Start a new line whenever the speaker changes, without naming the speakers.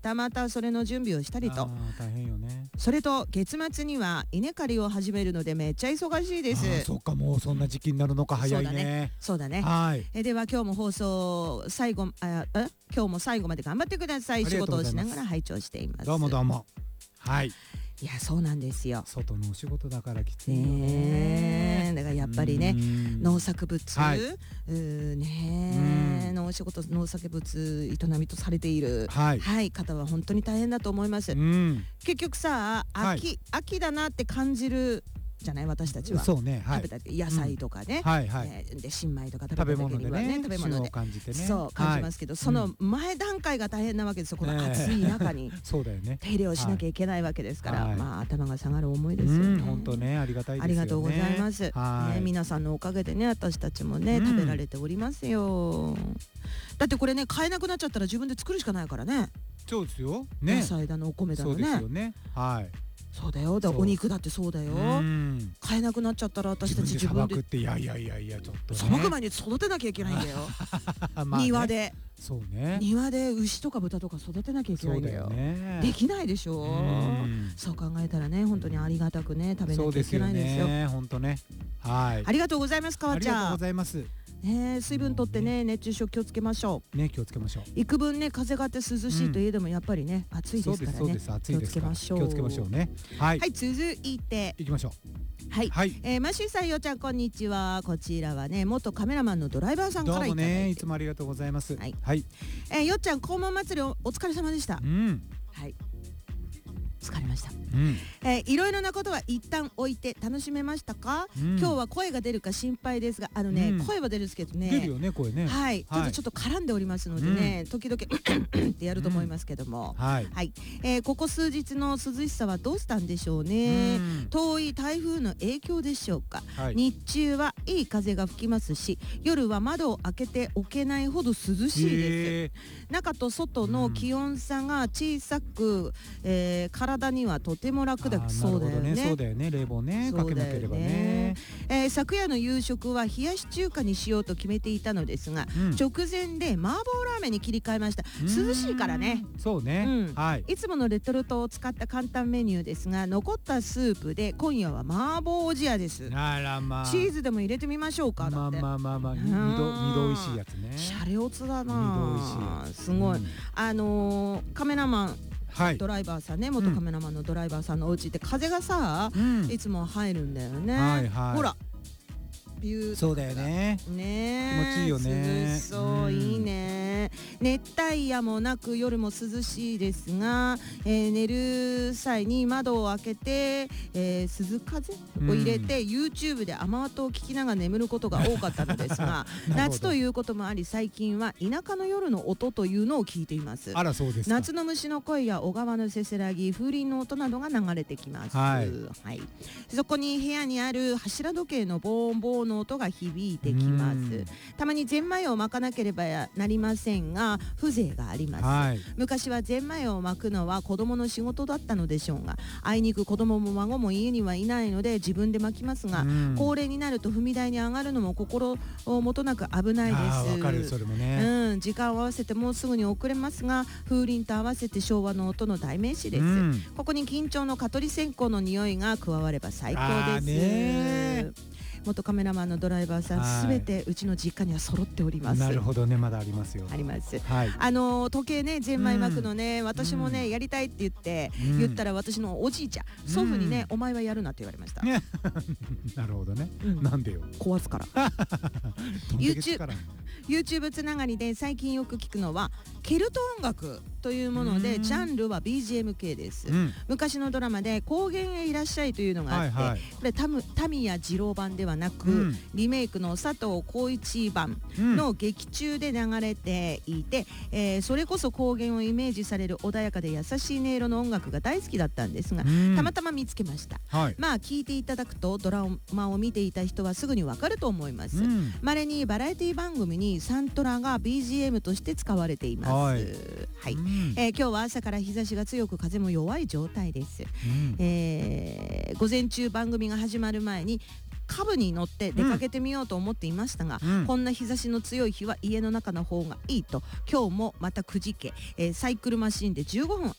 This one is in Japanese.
たまたそれの準備をしたりと。
大変よね。
それと月末には稲刈りを始めるのでめっちゃ忙しいです。
そっか、もうそんな時期になるのか。早いね。
そうだね。
はい。
では今日も放送今日も最後まで頑張ってください。仕事をしながら拝聴しています。
どうもどうも。はい。
いや、そうなんですよ。
外のお仕事だからきついよね。
だからやっぱりね、農作物、農作物営みとされている、方は本当に大変だと思います。結局さ、秋だなって感じるじゃない、私たちは。そうね。食べた野菜とかね、で新米とか食べた時にはね、食べ物で
感じてね。
そう感じますけど、その前段階が大変なわけですよ。この暑い中に
そうだよね。
手入れをしなきゃいけないわけですから、まあ頭が下がる思いですよね。
本当ね、ありがたいですよね。
ありがとうございます。ね、皆さんのおかげでね、私たちもね、食べられておりますよ。だってこれね、買えなくなっちゃったら自分で作るしかないからね。
そうですよ。
野菜だのお米だのね。
そうですよね。はい。
そうだよ。お肉だってそうだよ。買えなくなっちゃったら私たち自分で。
っていやちょっと。
その前に育てなきゃいけないんだよ。庭で。
そうね。
庭で牛とか豚とか育てなきゃいけないんだよ。できないでしょ。そう考えたらね、本当にありがたくね、食べなきゃいけないんですよ。
本当ね。はい。
ありがとうございます、かわちゃん。
ありがとうございます。
水分とってね、熱中症気をつけましょう。
ね、気をつけましょう。
幾分ね、風があって涼しいといえどもやっぱりね、暑いですからね。
そうです、暑いですから。
気をつけましょうね。
はい。
続いて
いきましょう。
はい。マシューさん、よちゃん、こんにちは。こちらはね、元カメラマンのドライバーさんからいただいて。
どうもね、いつもありがとうございます。はい。
よっちゃん、黄門祭りお疲れ様でした。はい。疲れました。いろいろなことは一旦置いて楽しめましたか？今日は声が出るか心配ですが、声は出るんですけどね。
出るよね、声ね。
はい。ちょっと絡んでおりますのでね、時々ってやると思いますけども。はい。ここ数日の涼しさはどうしたんでしょうね。遠い台風の影響でしょうか。日中はいい風が吹きますし、夜は窓を開けておけないほど涼しいです。中と外の気温差が小さく、体にはとても楽だ。そうだよね。
そうだよね。冷房ね、かけなければね。
昨夜の夕食は冷やし中華にしようと決めていたのですが、直前で麻婆ラーメンに切り替えました。涼しいからね。
そうね。
いつものレトルトを使った簡単メニューですが、残ったスープで今夜は麻婆おじやです。チーズでも入れてみましょうか。
まあ二度美味しいやつね。
シャレオツだな。すごい。カメラマンドライバーさんね、元カメラマンのドライバーさんのお家って風がさ、いつも入るんだよね。ほら、
そうだよね。気持ちいいよね。
涼しそう、いいね。熱帯夜もなく夜も涼しいですが、寝る際に窓を開けて、涼風を入れて YouTube で雨音を聞きながら眠ることが多かったのですが夏ということもあり、最近は田舎の夜の音というのを聞いています。
あら、そうですか。
夏の虫の声や小川のせせらぎ、風鈴の音などが流れてきます。そこに部屋にある柱時計のボーンボーンの音が響いてきます。たまにゼンマイを巻かなければなりませんが、風情があります。昔はゼンマイを巻くのは子供の仕事だったのでしょうが、あいにく子供も孫も家にはいないので自分で巻きますが、高齢になると踏み台に上がるのも心もとなく危ないです。
わかる、それもね。
時間を合わせてもうすぐに遅れますが、風鈴と合わせて昭和の音の代名詞です。ここに緊張の蚊取り線香の匂いが加われば最高です。元カメラマンのドライバーさん、すべてうちの実家には揃っております。
なるほどね、まだありますよ。
あります。時計ね、ゼンマイ巻くのね、私もねやりたいって言ったら、私のおじいちゃん、祖父にね、お前はやるなって言われました。
なるほどね。なんでよ。
壊すから。YouTube つながりで最近よく聞くのはケルト音楽というもので、ジャンルは BGM 系です。昔のドラマで高原へいらっしゃいというのがあって、これタミヤ二郎版ではなく、リメイクの佐藤浩市版の劇中で流れていて、それこそ高原をイメージされる穏やかで優しい音色の音楽が大好きだったんですが、たまたま見つけました。まあ聞いていただくと、ドラマを見ていた人はすぐにわかると思います。稀にバラエティ番組にサントラが BGM として使われています。今日は朝から日差しが強く風も弱い状態です。午前中番組が始まる前にカブに乗って出かけてみようと思っていましたが、こんな日差しの強い日は家の中の方がいいと今日もまたくじけ、サイクルマシンで15分